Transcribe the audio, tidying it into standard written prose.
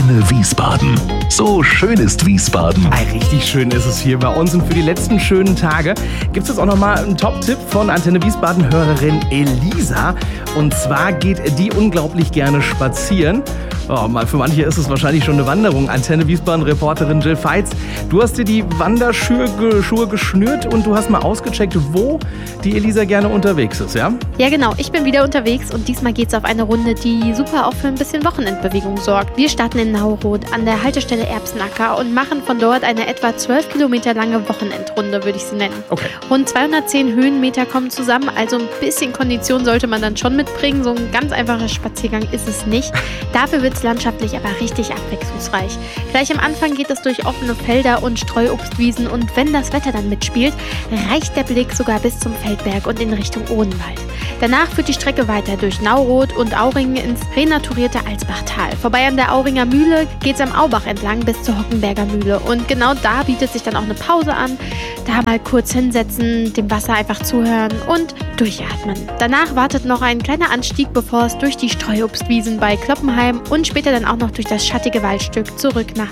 Antenne Wiesbaden. So schön ist Wiesbaden. Richtig schön ist es hier bei uns und für die letzten schönen Tage gibt es jetzt auch nochmal einen Top-Tipp von Antenne Wiesbaden-Hörerin Elisa. Und zwar geht die unglaublich gerne spazieren. Für manche ist es wahrscheinlich schon eine Wanderung. Antenne Wiesbaden-Reporterin Jill Veits, du hast dir die Wanderschuhe geschnürt und du hast mal ausgecheckt, wo die Elisa gerne unterwegs ist, ja? Ja genau, ich bin wieder unterwegs und diesmal geht es auf eine Runde, die super auch für ein bisschen Wochenendbewegung sorgt. Wir starten in Nauroth an der Haltestelle Erbsenacker und machen von dort eine etwa 12 Kilometer lange Wochenendrunde, würde ich sie nennen. Okay. Rund 210 Höhenmeter kommen zusammen, also ein bisschen Kondition sollte man dann schon mitbringen. So ein ganz einfacher Spaziergang ist es nicht. Dafür wird es landschaftlich aber richtig abwechslungsreich. Gleich am Anfang geht es durch offene Felder und Streuobstwiesen und wenn das Wetter dann mitspielt, reicht der Blick sogar bis zum Feldberg und in Richtung Odenwald. Danach führt die Strecke weiter durch Nauroth und Auringen ins renaturierte Alsbachtal. Vorbei an der Auringer Mühle geht es am Aubach entlang bis zur Hockenberger Mühle und genau da bietet sich dann auch eine Pause an. Da mal kurz hinsetzen, dem Wasser einfach zuhören und durchatmen. Danach wartet noch ein kleiner Anstieg, bevor es durch die Streuobstwiesen bei Kloppenheim und später dann auch noch durch das schattige Waldstück zurück nach